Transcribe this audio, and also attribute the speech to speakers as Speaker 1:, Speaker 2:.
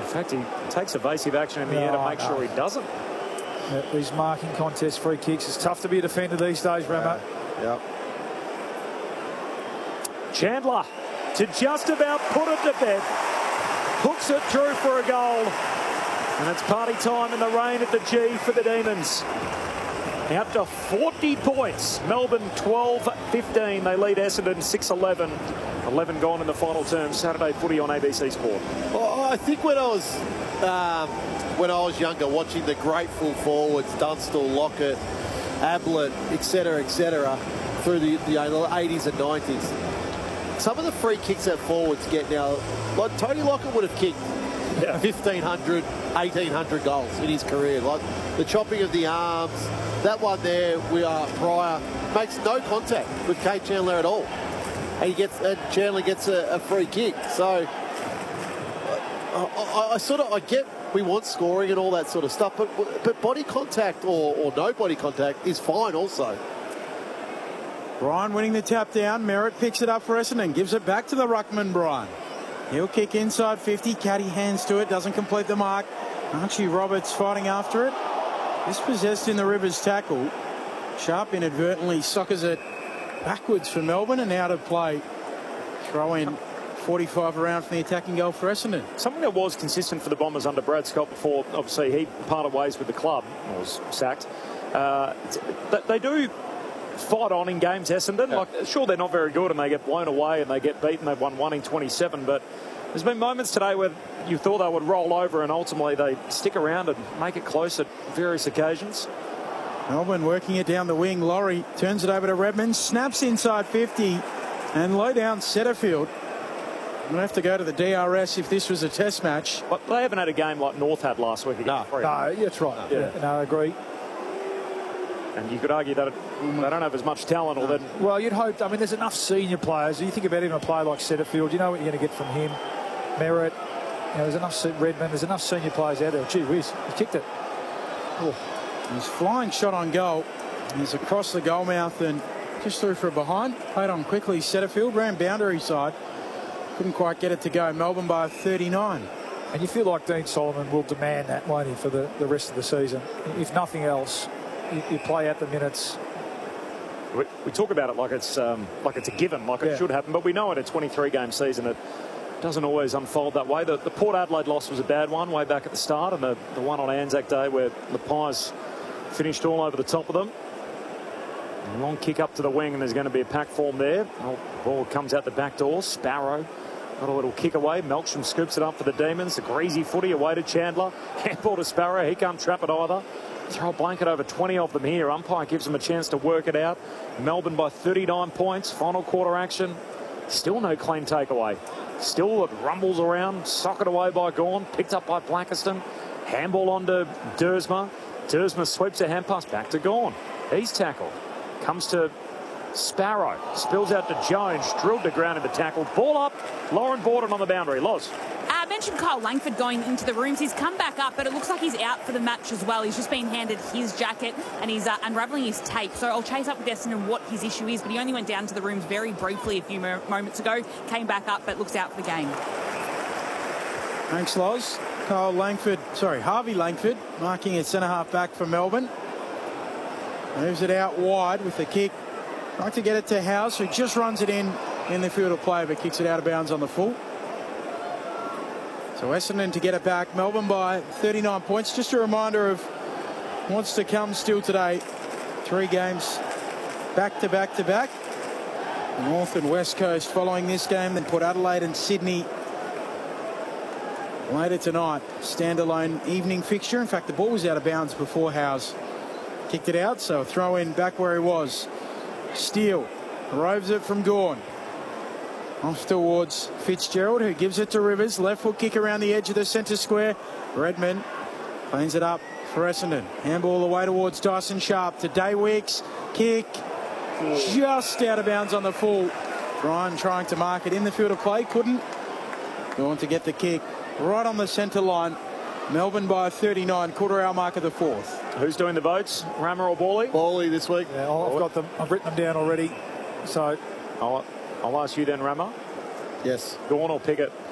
Speaker 1: In fact, he takes evasive action in the air to make sure he doesn't.
Speaker 2: These marking contest free kicks, it's tough to be a defender these days, Ramo.
Speaker 3: Yeah.
Speaker 1: Chandler to just about put it to bed. Hooks it through for a goal. And it's party time in the rain at the G for the Demons. Out to 40 points. Melbourne 12-15. They lead Essendon 6-11. 11 gone in the final term. Saturday footy on ABC Sport.
Speaker 3: Well, I think when I was younger, watching the great full forwards, Dunstall, Lockett, Ablett, etc., through the 80s and 90s, some of the free kicks that forwards get now, like Tony Lockett would have kicked 1,500, 1,800 goals in his career. Like the chopping of the arms, that one there, Pryor makes no contact with Kate Chandler at all. And Chandler gets a free kick. So I get we want scoring and all that sort of stuff, but body contact or no body contact is fine also.
Speaker 4: Bryan winning the tap down. Merritt picks it up for Essendon, gives it back to the ruckman, Bryan. He'll kick inside 50. Caddy hands to it, doesn't complete the mark. Archie Roberts fighting after it. Dispossessed in the Rivers tackle. Sharp inadvertently soccers it backwards for Melbourne and out of play. Throw in 45 around from the attacking goal for Essendon.
Speaker 1: Something that was consistent for the Bombers under Brad Scott before, obviously, he parted ways with the club, or was sacked. They do fight on in games, Essendon.
Speaker 3: Yeah.
Speaker 1: Like, sure, they're not very good and they get blown away and they get beaten. They've won 1 in 27, but there's been moments today where you thought they would roll over and ultimately they stick around and make it close at various occasions.
Speaker 4: Melbourne working it down the wing. Laurie turns it over to Redmond, snaps inside 50 and low down Setterfield. I'm going to have to go to the DRS if this was a test match.
Speaker 1: But they haven't had a game like North had last week.
Speaker 2: No, that's right. No, I agree.
Speaker 1: And you could argue that they don't have as much talent. Or
Speaker 2: well, you'd hope. I mean, there's enough senior players. You think about even a player like Setterfield, you know what you're going to get from him. Merritt, there's enough. Redmond, there's enough senior players out there. Gee whiz, he kicked it.
Speaker 4: Oh. He's flying shot on goal. He's across the goal mouth and just through for a behind. Played on quickly. Setterfield ran boundary side. Couldn't quite get it to go. Melbourne by 39.
Speaker 2: And you feel like Dean Solomon will demand that, won't he, for the rest of the season? If nothing else, you play out the minutes.
Speaker 1: We talk about it like it's a given, like it should happen, but we know in a 23-game season it doesn't always unfold that way. The Port Adelaide loss was a bad one way back at the start, and the one on Anzac Day where the Pies finished all over the top of them. A long kick up to the wing, and there's going to be a pack form there. Ball comes out the back door. Sparrow got a little kick away. Melksham scoops it up for the Demons. The greasy footy away to Chandler. Handball to Sparrow. He can't trap it either. Throw a blanket over 20 of them here. Umpire gives them a chance to work it out. Melbourne by 39 points. Final quarter action. Still no clean takeaway. Still it rumbles around. Socked away by Gawn. Picked up by Blackiston. Handball onto Dersma. Dersma sweeps a hand pass back to Gawn. He's tackled. Comes to Sparrow. Spills out to Jones. Drilled to ground in the tackle. Ball up. Lauren Borden on the boundary. Loz.
Speaker 5: I mentioned Kyle Langford going into the rooms. He's come back up, but it looks like he's out for the match as well. He's just been handed his jacket and he's unravelling his tape. So I'll chase up with Essendon what his issue is, but he only went down to the rooms very briefly a few moments ago. Came back up, but looks out for the game.
Speaker 4: Thanks, Loz. Harvey Langford marking at centre-half back for Melbourne. Moves it out wide with the kick. Trying to get it to House, who just runs it in the field of play, but kicks it out of bounds on the full. So Essendon to get it back. Melbourne by 39 points. Just a reminder of what's to come still today. 3 games back to back to back. North and West Coast following this game. Then Port Adelaide and Sydney later tonight. Standalone evening fixture. In fact, the ball was out of bounds before Howes kicked it out. So a throw in back where he was. Steele roves it from Gawn. Off towards Fitzgerald, who gives it to Rivers. Left foot kick around the edge of the centre square. Redmond cleans it up for Essendon. Handball away towards Dyson Sharp to Daywicks. Kick just out of bounds on the full. Bryan trying to mark it in the field of play. Couldn't. Going to get the kick right on the centre line. Melbourne by 39, quarter hour mark of the 4th.
Speaker 1: Who's doing the votes? Rammer or Bawley?
Speaker 3: Bawley this week.
Speaker 2: Yeah, I've got them. I've written them down already. So
Speaker 1: I'll ask you then, Rammer.
Speaker 3: Yes.
Speaker 1: Gawn or Pickett?